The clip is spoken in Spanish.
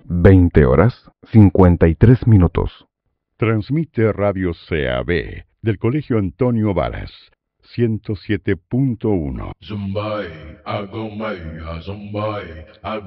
20 horas 53 minutos. Transmite Radio CAB del Colegio Antonio Varas, 107.1. Zumbay, Agomay, Azumbay,